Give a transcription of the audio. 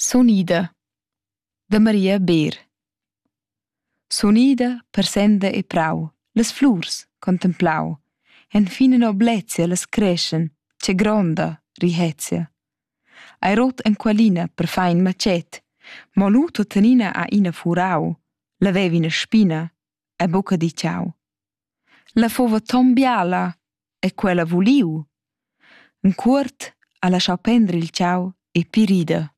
Sonida da Maria Beer. Sonida per senda e prau, las flurs contemplau, en fina noblezia las creschen, che gronda rihezia. Ai rot en qualina per fain macet, mo lu tuttenina a ina furau, la vevi ina spina, e buca di ciao. La fova ton biala, e quella vuliu. In cuort ha lasciau prendre il ciao e pi rida.